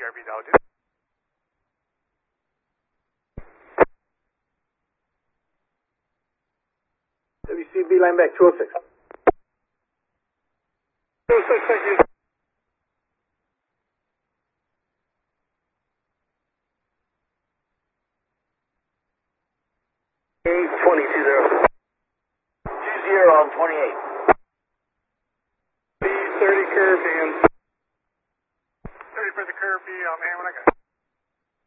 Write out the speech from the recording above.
WCB line back 206. 206, thank you. Eight 20 20 on 28.